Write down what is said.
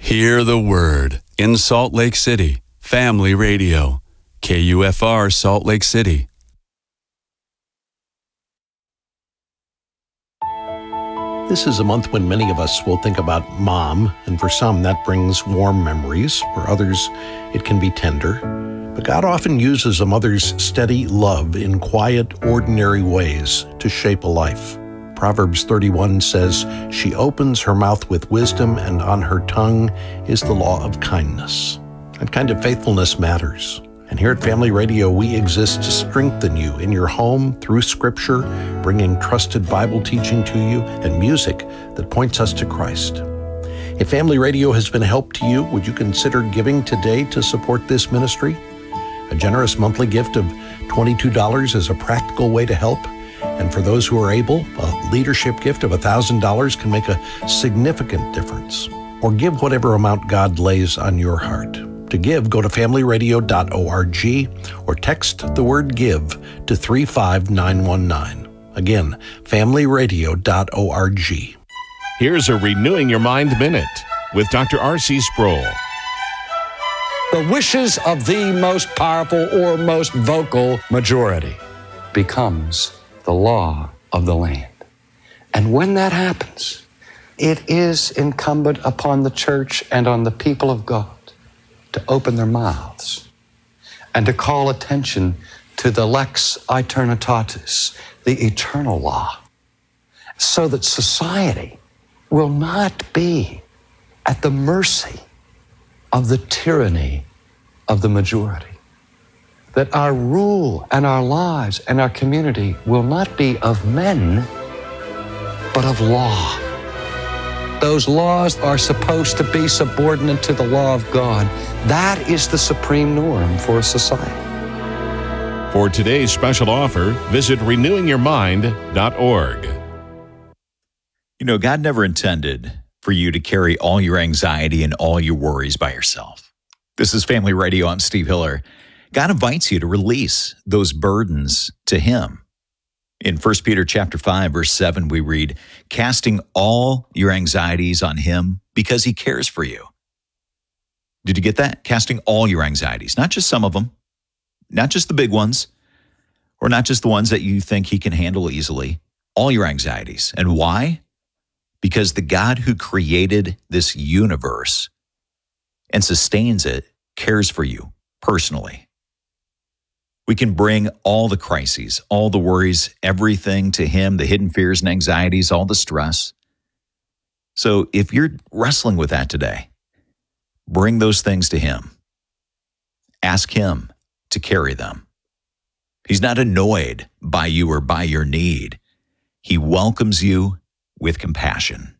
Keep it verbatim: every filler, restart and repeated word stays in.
Hear the word in Salt Lake City. Family Radio. K U F R Salt Lake City. This is a month when many of us will think about mom, and for some that brings warm memories. For others, it can be tender. But God often uses a mother's steady love in quiet, ordinary ways to shape a life. Proverbs thirty-one says, "She opens her mouth with wisdom, and on her tongue is the law of kindness." That kind of faithfulness matters. And here at Family Radio, we exist to strengthen you in your home through Scripture, bringing trusted Bible teaching to you and music that points us to Christ. If Family Radio has been a help to you, would you consider giving today to support this ministry? A generous monthly gift of twenty-two dollars is a practical way to help. And for those who are able, a leadership gift of one thousand dollars can make a significant difference. Or give whatever amount God lays on your heart. To give, go to family radio dot org or text the word GIVE to three five nine one nine. Again, family radio dot org. Here's a Renewing Your Mind Minute with Doctor R C Sproul. The wishes of the most powerful or most vocal majority becomes the law of the land. And when that happens, it is incumbent upon the church and on the people of God to open their mouths and to call attention to the lex aeternitatis, the eternal law, so that society will not be at the mercy of the tyranny of the majority. That our rule and our lives and our community will not be of men, but of law. Those laws are supposed to be subordinate to the law of God. That is the supreme norm for a society. For today's special offer, visit renewing your mind dot org. You know, God never intended for you to carry all your anxiety and all your worries by yourself. This is Family Radio. I'm Steve Hiller. God invites you to release those burdens to Him. In First Peter chapter five, verse seven, we read, "Casting all your anxieties on Him because He cares for you." Did you get that? Casting all your anxieties, not just some of them, not just the big ones, or not just the ones that you think He can handle easily, all your anxieties. And why? Because the God who created this universe and sustains it cares for you personally. We can bring all the crises, all the worries, everything to Him, the hidden fears and anxieties, all the stress. So if you're wrestling with that today, bring those things to Him. Ask Him to carry them. He's not annoyed by you or by your need. He welcomes you with compassion.